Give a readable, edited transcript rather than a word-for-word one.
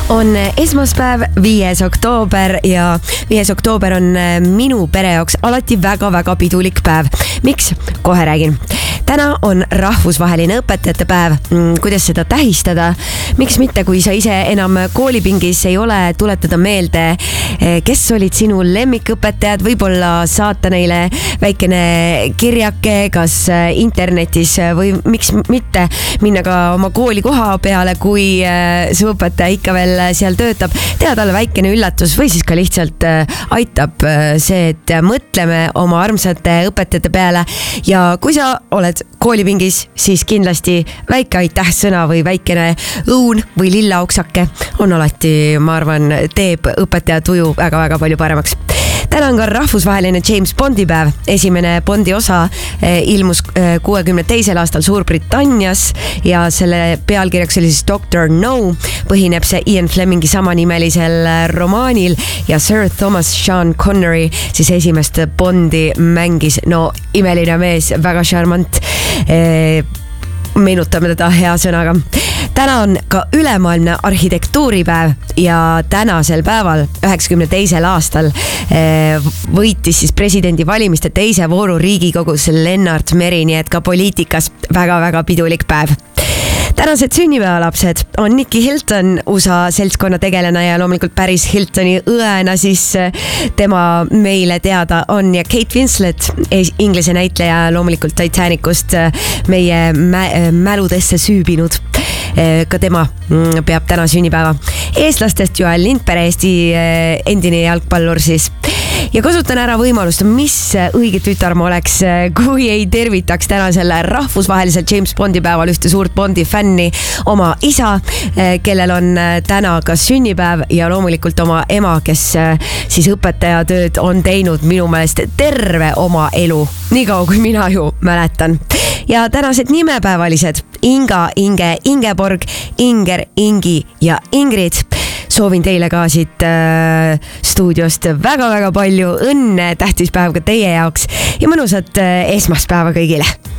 On esmaspäev, 5. oktoober ja 5. oktoober on minu pere jaoks alati väga-väga pidulik päev. Miks? Kohe räägin. Täna on rahvusvaheline õpetajate päev. Kuidas seda tähistada? Miks mitte, kui sa ise enam koolipingis ei ole, tuletada meelde, kes olid sinu lemmikõpetajad, võib-olla saata neile väikene kirjake, kas internetis või miks mitte minna ka oma kooli koha peale, kui su õpetaja ikka veel seal töötab, teha talle väikene üllatus või siis ka lihtsalt aitab see, et mõtleme oma armsate õpetajate peale ja kui sa oled koolipingis, siis kindlasti väike aitäh sõna või väikene õun või lilla oksake on alati, ma arvan, teeb õpetaja tuju väga-väga palju paremaks. Täna on ka rahvusvaheline James Bondi päev. Esimene Bondi osa ilmus 62. aastal Suurbritannias ja selle pealkirjaks oli siis Dr. No. Põhineb see Ian Flemingi samanimelisel romaanil ja Sir Thomas Sean Connery siis esimest Bondi mängis. No imeline mees, väga charmant. Meenutame teda hea sõnaga. Täna on ka ülemaailmne arhitektuuripäev ja tänasel päeval 92. aastal võitis siis presidendi valimiste teise vooru Riigikogus Lennart Meri, nii et ka poliitikas väga-väga pidulik päev. Tänased sünnipäevalapsed on Nikki Hilton, USA seltskonna tegelane ja loomulikult Paris Hiltoni õena, siis tema meile teada on ja Kate Winslet, inglise näitleja loomulikult Titanicust meie mäludesse süübinud. Ka tema peab täna sünnipäeva. Eestlastest Joel Lindberg, Eesti endine jalgpallur siis. Ja kasutan ära võimalust, mis õige tütar ma oleks, kui ei tervitaks tänasel rahvusvahelisel James Bondi päeval ühte suurt Bondi fänni, oma isa, kellel on täna ka sünnipäev ja loomulikult oma ema, kes siis õpetajatööd on teinud minu meelest terve oma elu, nii kaua kui mina ju mäletan. Ja tänased nimepäevalised Inga, Inge, Ingeborg, Inger, Ingi ja Ingrid. Soovin teile ka siit stuudiost väga-väga palju õnne, tähtis päev ka teie jaoks ja mõnusat esmaspäeva kõigile.